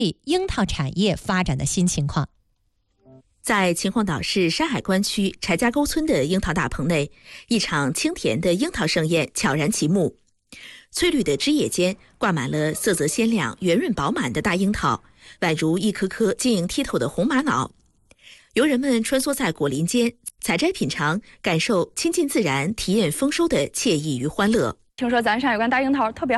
樱桃产业发展的新情况。 在秦皇岛市山海关区柴家沟村的樱桃大棚内，一场清甜的樱桃盛宴悄然启幕。翠绿的枝叶间挂满了色泽鲜亮、圆润饱满的大樱桃，宛如一颗颗晶莹剔透的红玛瑙。游人们穿梭在果林间，采摘品尝，感受亲近自然、体验丰收的惬意与欢乐。 听说咱山海关大樱桃特别